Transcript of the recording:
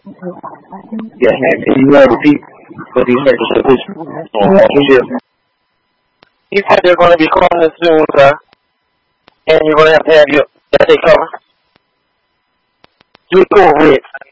Yeah, man. Can you repeat what you heard the position on authorship? You said they're going to be calling soon, sir, and you're going to have your essay cover. You go with